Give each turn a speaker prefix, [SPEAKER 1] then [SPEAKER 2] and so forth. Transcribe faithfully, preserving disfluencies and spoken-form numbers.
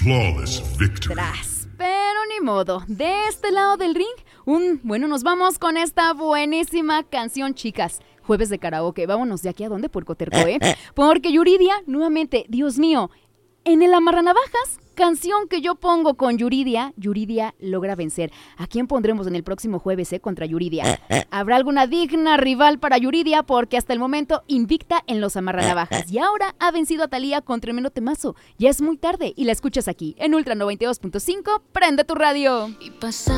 [SPEAKER 1] flawless victory.
[SPEAKER 2] Tras, pero ni modo. De este lado del ring, un bueno, nos vamos con esta buenísima canción, chicas. Jueves de karaoke. Vámonos de aquí a dónde, Puercoterco, ¿eh? Porque Yuridia, nuevamente, Dios mío, en el Amarranavajas, canción que yo pongo con Yuridia, Yuridia logra vencer. ¿A quién pondremos en el próximo jueves, eh, contra Yuridia? ¿Habrá alguna digna rival para Yuridia? Porque hasta el momento invicta en los Amarranavajas. Y ahora ha vencido a Thalía con tremendo temazo. Ya es muy tarde y la escuchas aquí, en Ultra noventa y dos punto cinco. ¡Prende tu radio! Y pasa